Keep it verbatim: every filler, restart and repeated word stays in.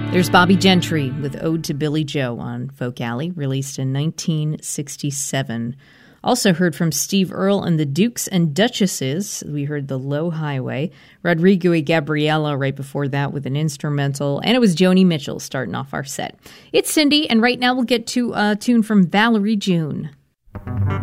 There's Bobby Gentry with Ode to Billy Joe on Folk Alley, released in nineteen sixty-seven. Also heard from Steve Earle and the Dukes and Duchesses. We heard The Low Highway. Rodrigo y Gabriela right before that with an instrumental. And it was Joni Mitchell starting off our set. It's Cindy, and right now we'll get to a tune from Valerie June.